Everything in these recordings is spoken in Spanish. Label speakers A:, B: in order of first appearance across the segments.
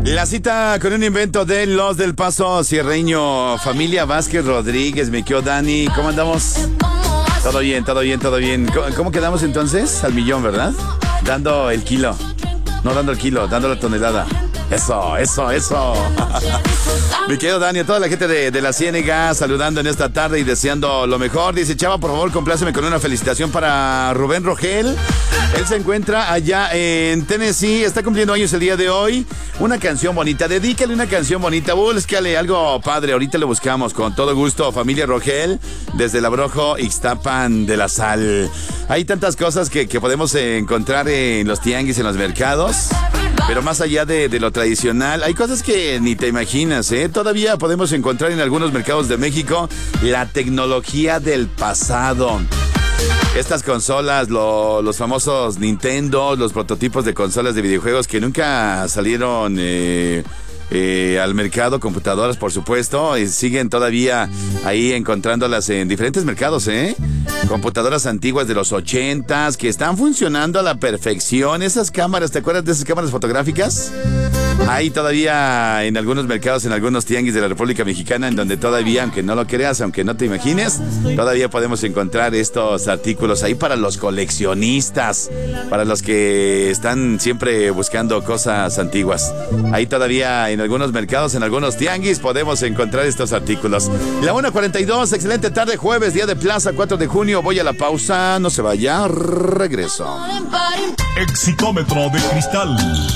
A: La cita con un invento de los del Paso Sierreño, familia Vázquez Rodríguez, me quedo Dani, ¿cómo andamos? Todo bien, todo bien, todo bien. ¿Cómo quedamos entonces? Al millón, ¿verdad? Dando el kilo. No dando el kilo, dando la tonelada. Eso. Me quedo Dani, a toda la gente de la Ciénega saludando en esta tarde y deseando lo mejor. Dice Chava, por favor, compláceme con una felicitación para Rubén Rogel. Él se encuentra allá en Tennessee, está cumpliendo años el día de hoy. Una canción bonita, dedícale una canción bonita. Búscale algo padre, ahorita lo buscamos con todo gusto. Familia Rogel, desde el Abrojo, Ixtapan de la Sal. Hay tantas cosas que podemos encontrar en los tianguis, en los mercados. Pero más allá de lo tradicional, hay cosas que ni te imaginas, ¿eh? Todavía podemos encontrar en algunos mercados de México la tecnología del pasado. Estas consolas, los famosos Nintendo, los prototipos de consolas de videojuegos que nunca salieron al mercado, computadoras por supuesto, y siguen todavía ahí encontrándolas en diferentes mercados, computadoras antiguas de los 80s que están funcionando a la perfección. Esas cámaras, ¿te acuerdas de esas cámaras fotográficas? Hay todavía en algunos mercados, en algunos tianguis de la República Mexicana, en donde todavía, aunque no lo creas, aunque no te imagines, todavía podemos encontrar estos artículos ahí para los coleccionistas, para los que están siempre buscando cosas antiguas. Ahí todavía en algunos mercados, en algunos tianguis, podemos encontrar estos artículos. La 1:42, excelente tarde, jueves, día de plaza, 4 de junio. Voy a la pausa, no se vaya, regreso.
B: Excitómetro de cristal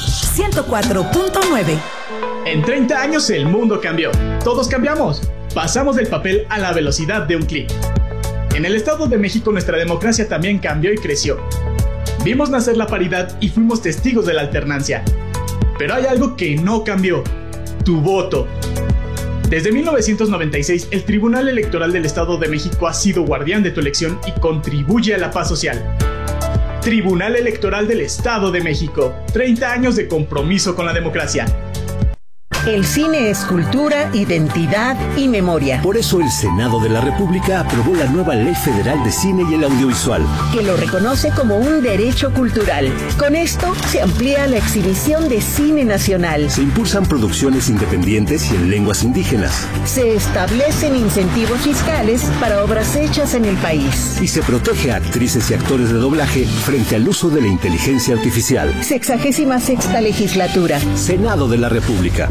C: 104.9.
D: En 30 años el mundo cambió. Todos cambiamos. Pasamos del papel a la velocidad de un clic. En el Estado de México nuestra democracia también cambió y creció. Vimos nacer la paridad y fuimos testigos de la alternancia. Pero hay algo que no cambió: tu voto. Desde 1996, el Tribunal Electoral del Estado de México ha sido guardián de tu elección y contribuye a la paz social. Tribunal Electoral del Estado de México. 30 años de compromiso con la democracia.
C: El cine es cultura, identidad y memoria.
E: Por eso el Senado de la República aprobó la nueva Ley Federal de Cine y el Audiovisual,
C: que lo reconoce como un derecho cultural. Con esto se amplía la exhibición de cine nacional.
E: Se impulsan producciones independientes y en lenguas indígenas.
C: Se establecen incentivos fiscales para obras hechas en el país.
E: Y se protege a actrices y actores de doblaje frente al uso de la inteligencia artificial.
C: 66ª legislatura.
E: Senado de la República.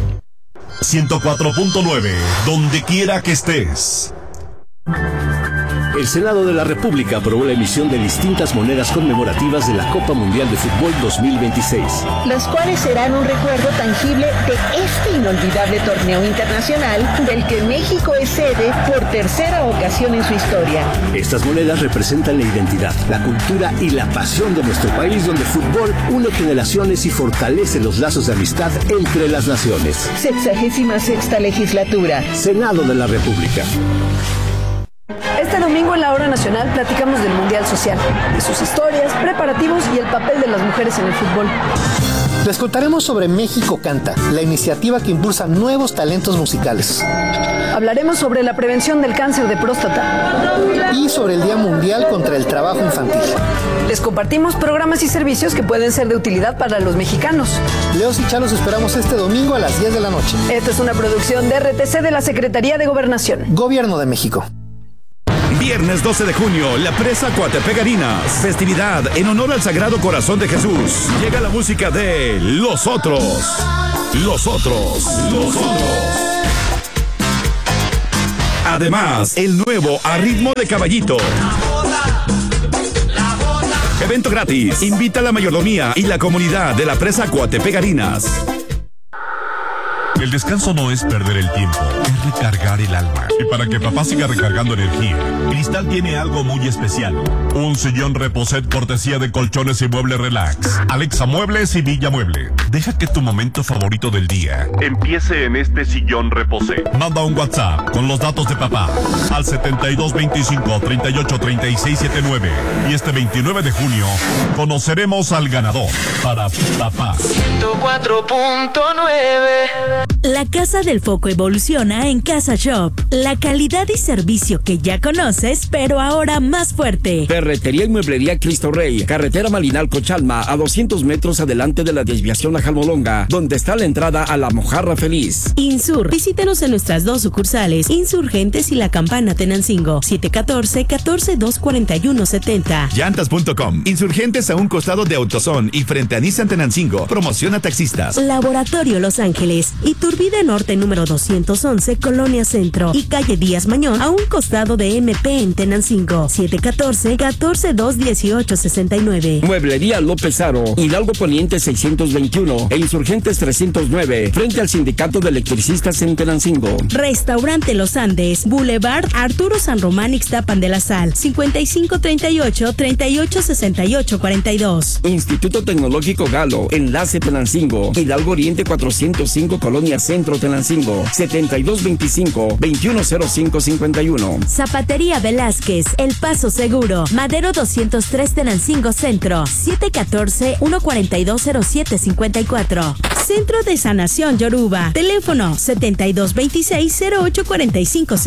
B: 104.9, donde quiera que estés.
E: El Senado de la República aprobó la emisión de distintas monedas conmemorativas de la Copa Mundial de Fútbol 2026.
C: Las cuales serán un recuerdo tangible de este inolvidable torneo internacional del que México es sede por tercera ocasión en su historia.
E: Estas monedas representan la identidad, la cultura y la pasión de nuestro país, donde el fútbol une generaciones y fortalece los lazos de amistad entre las naciones.
C: 66ª legislatura.
E: Senado de la República.
F: Este domingo en la Hora Nacional platicamos del Mundial Social, de sus historias, preparativos y el papel de las mujeres en el fútbol.
G: Les contaremos sobre México Canta, la iniciativa que impulsa nuevos talentos musicales.
F: Hablaremos sobre la prevención del cáncer de próstata.
G: Y sobre el Día Mundial contra el Trabajo Infantil.
F: Les compartimos programas y servicios que pueden ser de utilidad para los mexicanos.
G: Leos y Chalos esperamos este domingo a las 10 de la noche.
F: Esta es una producción de RTC de la Secretaría de Gobernación.
G: Gobierno de México.
H: Viernes 12 de junio, la presa Coatepec Harinas. Festividad en honor al Sagrado Corazón de Jesús. Llega la música de Los Otros. Los Otros. Los Otros. Además, el nuevo A Ritmo de Caballito. Evento gratis. Invita a la mayordomía y la comunidad de la presa Coatepec Harinas.
B: El descanso no es perder el tiempo, es recargar el alma. Y para que papá siga recargando energía, Cristal tiene algo muy especial. Un sillón Reposet cortesía de Colchones y Muebles Relax. Alexa Muebles y Villa Mueble. Deja que tu momento favorito del día empiece en este sillón Reposet. Manda un WhatsApp con los datos de papá al 7225-383679. Y este 29 de junio conoceremos al ganador para papá.
I: 104.9 La Casa del Foco evoluciona en Casa Shop. La calidad y servicio que ya conoces, pero ahora más fuerte.
J: Ferretería y mueblería Cristo Rey, carretera Malinalco-Chalma, a 200 metros adelante de la desviación a Jalmolonga, donde está la entrada a La Mojarra Feliz.
I: Insur, visítanos en nuestras 2 sucursales, Insurgentes y La Campana Tenancingo, 714-241-70.
H: Llantas.com, Insurgentes a un costado de AutoZone y frente a Nissan Tenancingo, promoción a taxistas.
I: Laboratorio Los Ángeles, Iturbide Norte número 211, Colonia Centro y calle Díaz Mañón, a un costado de MP en Tenancingo, 714-142-1869.
J: Mueblería López Aro, Hidalgo Poniente 621 e Insurgentes 309, frente al Sindicato de Electricistas en Tenancingo.
I: Restaurante Los Andes, Boulevard Arturo San Román Ixtapan de la Sal, 5538-386842.
J: Instituto Tecnológico Galo, Enlace Tenancingo, Hidalgo Oriente 405, Colonia Centro Tenancingo, 7225-210551.
I: Zapatería Velázquez, El Paso Seguro, Madero 203 Tenancingo Centro, 714-142-0754. Centro de Sanación Yoruba, teléfono 7226-0845.